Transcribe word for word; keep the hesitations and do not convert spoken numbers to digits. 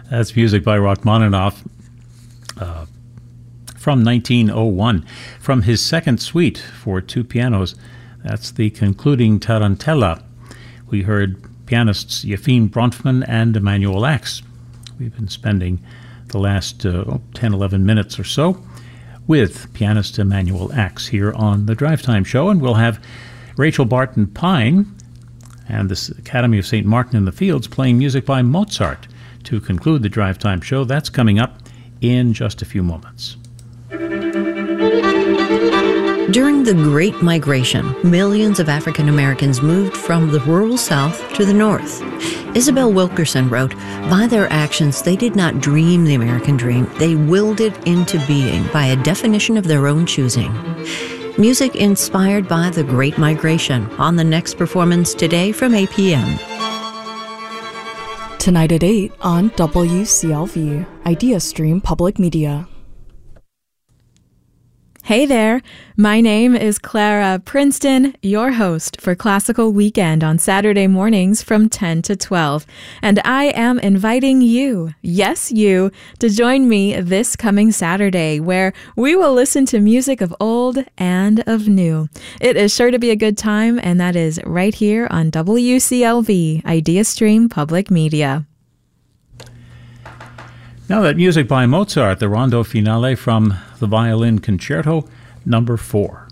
That's music by Rachmaninoff uh, from nineteen oh one. From his second suite for two pianos, that's the concluding Tarantella. We heard pianists Yefim Bronfman and Emanuel Ax. We've been spending the last uh, ten, eleven minutes or so with pianist Emanuel Ax here on the Drive Time Show, and we'll have Rachel Barton Pine and the Academy of Saint Martin in the Fields playing music by Mozart to conclude the Drive Time Show. That's coming up in just a few moments. During the Great Migration, millions of African Americans moved from the rural South to the North. Isabel Wilkerson wrote, "By their actions, they did not dream the American dream. They willed it into being by a definition of their own choosing." Music inspired by the Great Migration on the next performance today from eight p.m. Tonight at eight on W C L V, IdeaStream Public Media. Hey there, my name is Clara Princeton, your host for Classical Weekend on Saturday mornings from ten to twelve. And I am inviting you, yes you, to join me this coming Saturday, where we will listen to music of old and of new. It is sure to be a good time, and that is right here on W C L V, IdeaStream Public Media. Now that music by Mozart, the Rondo Finale from the Violin Concerto number four.